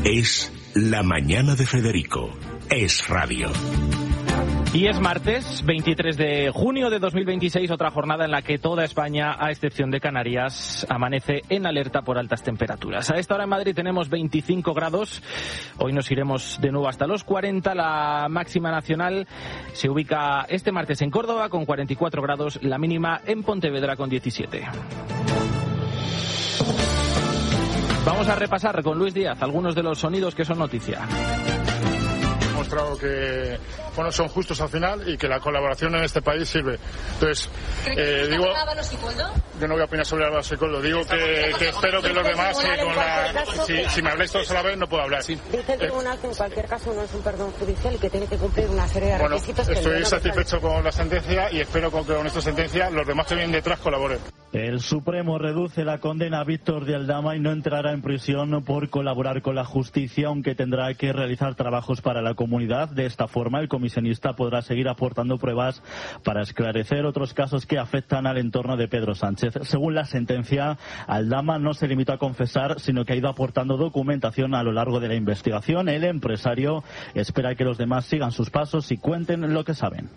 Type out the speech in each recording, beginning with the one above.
Es La Mañana de Federico. Es radio. Y es martes 23 de junio de 2026, otra jornada en la que toda España, a excepción de Canarias, amanece en alerta por altas temperaturas. A esta hora en Madrid tenemos 25 grados, hoy nos iremos de nuevo hasta los 40, la máxima nacional se ubica este martes en Córdoba con 44 grados, la mínima en Pontevedra con 17. Vamos a repasar con Luis Díaz algunos de los sonidos que son noticia. Demostrado que son justos al final y que la colaboración en este país sirve. Entonces, digo, yo no voy a opinar sobre Álvaro Sicoldo, digo que espero que los demás, si me habláis todos a la vez, no puedo hablar. Dice el tribunal que en cualquier caso no es un perdón judicial y que tiene que cumplir una serie de requisitos. Estoy satisfecho con la sentencia y espero que con esta sentencia los demás que vienen detrás colaboren. El Supremo reduce la condena a Víctor de Aldama y no entrará en prisión por colaborar con la justicia, aunque tendrá que realizar trabajos para la comunidad. De esta forma, el comisionista podrá seguir aportando pruebas para esclarecer otros casos que afectan al entorno de Pedro Sánchez. Según la sentencia, Aldama no se limitó a confesar, sino que ha ido aportando documentación a lo largo de la investigación. El empresario espera que los demás sigan sus pasos y cuenten lo que saben.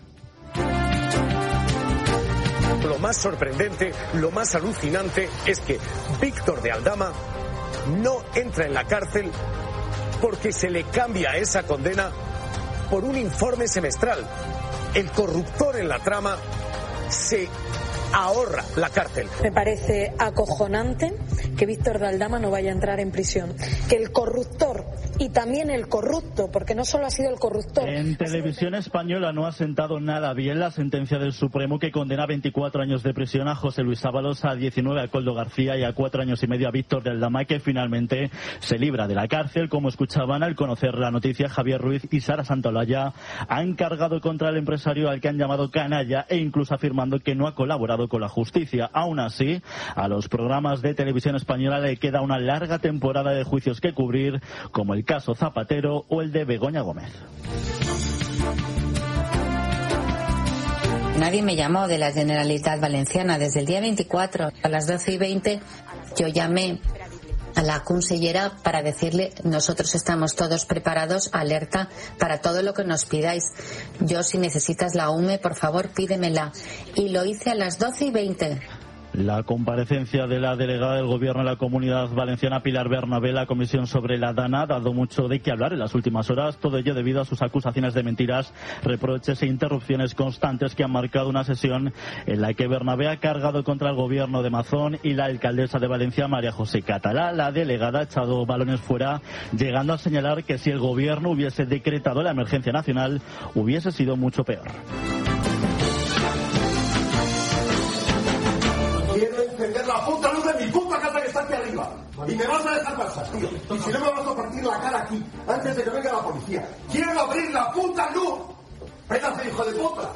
Lo más sorprendente, lo más alucinante es que Víctor de Aldama no entra en la cárcel porque se le cambia esa condena por un informe semestral. El corruptor en la trama se ahorra la cárcel. Me parece acojonante que Víctor de Aldama no vaya a entrar en prisión. Que el corruptor y también el corrupto, porque no solo ha sido el corruptor. En Televisión Española no ha sentado nada bien la sentencia del Supremo que condena a 24 años de prisión a José Luis Ábalos, a 19 a Coldo García y a 4 años y medio a Víctor de Aldama, que finalmente se libra de la cárcel. Como escuchaban al conocer la noticia, Javier Ruiz y Sara Santolaya han cargado contra el empresario al que han llamado canalla e incluso afirmando que no ha colaborado con la justicia. Aún así, a los programas de Televisión Española le queda una larga temporada de juicios que cubrir, como el caso Zapatero o el de Begoña Gómez. Nadie me llamó de la Generalitat Valenciana. Desde el día 24 a las 12:20 yo llamé a la consellera para decirle: nosotros estamos todos preparados, alerta para todo lo que nos pidáis. Yo, si necesitas la UME, por favor pídemela. Y lo hice a las 12:20. La comparecencia de la delegada del Gobierno de la Comunidad Valenciana, Pilar Bernabé, la comisión sobre la DANA, ha dado mucho de qué hablar en las últimas horas, todo ello debido a sus acusaciones de mentiras, reproches e interrupciones constantes que han marcado una sesión en la que Bernabé ha cargado contra el Gobierno de Mazón y la alcaldesa de Valencia, María José Catalá. La delegada ha echado balones fuera, llegando a señalar que si el Gobierno hubiese decretado la emergencia nacional, hubiese sido mucho peor. Quiero encender la puta luz de mi puta casa que está aquí arriba. Y me vas a dejar pasar, tío. Y si no, me vas a partir la cara aquí, antes de que venga la policía. ¡Quiero abrir la puta luz! ¡Pedazo, hijo de puta!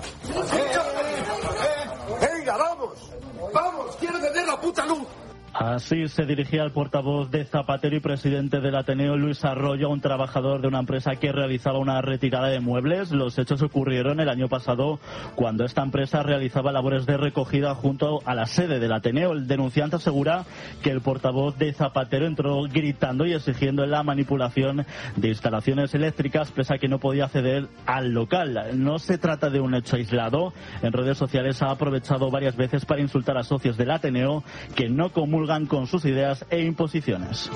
¡Venga, vamos! ¡Vamos! ¡Quiero encender la puta luz! Así se dirigía el portavoz de Zapatero y presidente del Ateneo, Luis Arroyo, a un trabajador de una empresa que realizaba una retirada de muebles. Los hechos ocurrieron el año pasado, cuando esta empresa realizaba labores de recogida junto a la sede del Ateneo. El denunciante asegura que el portavoz de Zapatero entró gritando y exigiendo la manipulación de instalaciones eléctricas, pese a que no podía acceder al local. No se trata de un hecho aislado. En redes sociales ha aprovechado varias veces para insultar a socios del Ateneo que no comulgan con sus ideas e imposiciones.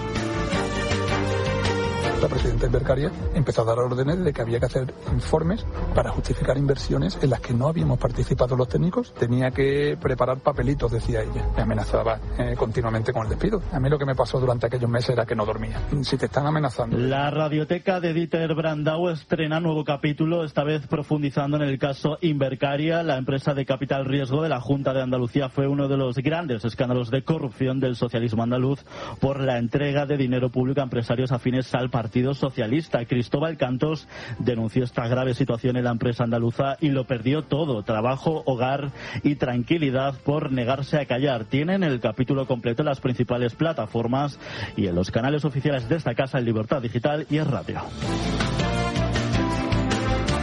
La presidenta Invercaria empezó a dar órdenes de que había que hacer informes para justificar inversiones en las que no habíamos participado los técnicos. Tenía que preparar papelitos, decía ella. Me amenazaba continuamente con el despido. A mí lo que me pasó durante aquellos meses era que no dormía. Si te están amenazando. La radioteca de Dieter Brandau estrena nuevo capítulo, esta vez profundizando en el caso Invercaria. La empresa de capital riesgo de la Junta de Andalucía fue uno de los grandes escándalos de corrupción del socialismo andaluz por la entrega de dinero público a empresarios afines al Partido Socialista. Cristóbal Cantos denunció esta grave situación en la empresa andaluza y lo perdió todo: trabajo, hogar y tranquilidad, por negarse a callar. Tienen el capítulo completo en las principales plataformas y en los canales oficiales de esta casa, en Libertad Digital y en Radio.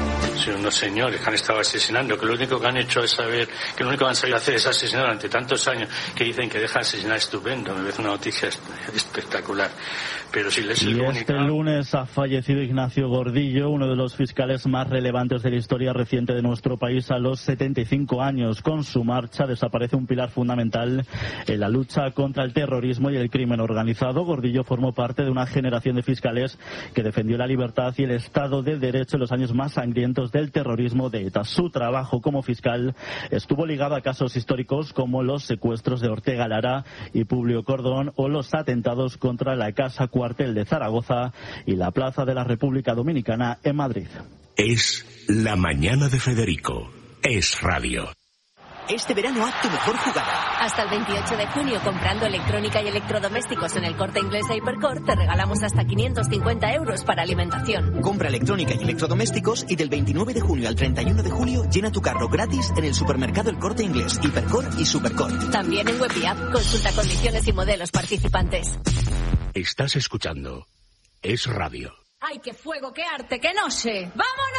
sido unos señores que han estado asesinando, que lo único que han hecho es saber, que lo único que han sabido hacer es asesinar durante tantos años, que dicen que dejan asesinar estupendo, me parece una noticia espectacular. Pero si les y este lunes ha fallecido Ignacio Gordillo, uno de los fiscales más relevantes de la historia reciente de nuestro país, a los 75 años. Con su marcha desaparece un pilar fundamental en la lucha contra el terrorismo y el crimen organizado. Gordillo formó parte de una generación de fiscales que defendió la libertad y el Estado de Derecho en los años más sangrientos del terrorismo de ETA. Su trabajo como fiscal estuvo ligado a casos históricos como los secuestros de Ortega Lara y Publio Cordón o los atentados contra la Casa Cuartel de Zaragoza y la Plaza de la República Dominicana en Madrid. Es La Mañana de Federico. Es radio. Este verano haz tu mejor jugada. Hasta el 28 de junio, comprando electrónica y electrodomésticos en el Corte Inglés e Hipercor, te regalamos hasta 550 euros para alimentación. Compra electrónica y electrodomésticos y del 29 de junio al 31 de julio llena tu carro gratis en el supermercado El Corte Inglés, Hipercor y Supercor. También en web y app. Consulta condiciones y modelos participantes. Estás escuchando Es Radio. ¡Ay, qué fuego, qué arte, qué noche! ¡Vámonos!